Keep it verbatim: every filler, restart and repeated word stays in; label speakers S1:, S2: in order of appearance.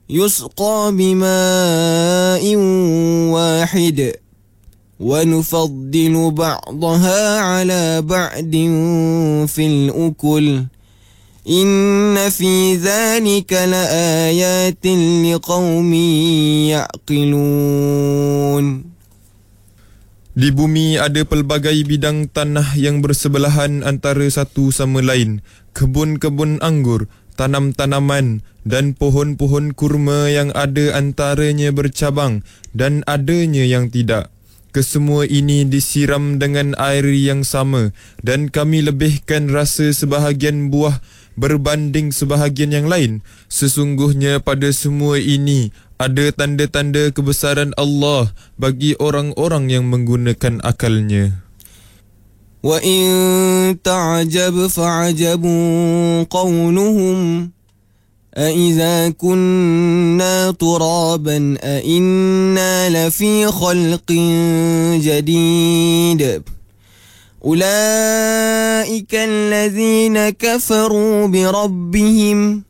S1: يسقى بماء واحد ونفضل بعضها على بعد في الأكل إن في ذلك لآيات لقوم يعقلون.
S2: Di bumi ada pelbagai bidang tanah yang bersebelahan antara satu sama lain, kebun-kebun anggur, tanam-tanaman dan pohon-pohon kurma yang ada antaranya bercabang dan adanya yang tidak. Kesemua ini disiram dengan air yang sama dan kami lebihkan rasa sebahagian buah berbanding sebahagian yang lain. Sesungguhnya pada semua ini ada tanda-tanda kebesaran Allah bagi orang-orang yang menggunakan akalnya.
S1: وَإِن تَعْجَبْ فَعَجَبٌ قَوْلُهُمْ أَإِذَا كُنَّا تُرَابًا أَإِنَّا لَفِي خَلْقٍ جَدِيدٍ أُولَئِكَ الَّذِينَ كَفَرُوا بِرَبِّهِمْ